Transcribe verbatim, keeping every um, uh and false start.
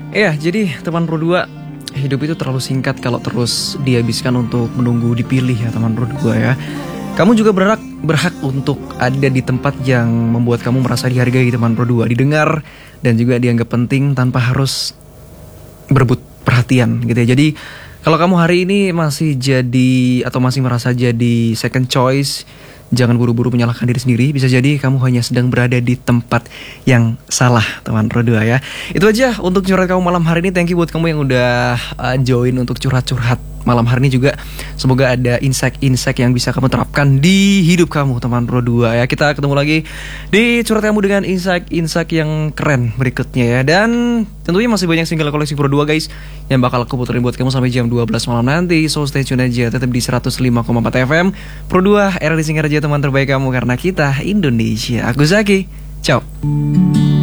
Ya, jadi teman Pro dua, hidup itu terlalu singkat kalau terus dihabiskan untuk menunggu dipilih ya teman Pro dua ya. Kamu juga berhak berhak untuk ada di tempat yang membuat kamu merasa dihargai teman Pro dua, didengar dan juga dianggap penting tanpa harus berebut perhatian gitu ya. Jadi kalau kamu hari ini masih jadi atau masih merasa jadi second choice, jangan buru-buru menyalahkan diri sendiri. Bisa jadi kamu hanya sedang berada di tempat yang salah teman Pro dua ya. Itu aja untuk curhat kamu malam hari ini. Thank you buat kamu yang udah uh, join untuk curhat-curhat malam hari ini juga. Semoga ada insight-insight yang bisa kamu terapkan di hidup kamu teman Pro dua ya. Kita ketemu lagi di curhat kamu dengan insight-insight yang keren berikutnya ya. Dan tentunya masih banyak single koleksi Pro dua guys yang bakal aku puterin buat kamu sampai jam dua belas malam nanti. So stay tune aja, tetap di seratus lima koma empat F M Pro dua, era di Singaraja, teman terbaik kamu karena kita Indonesia. Aku Zaki, ciao.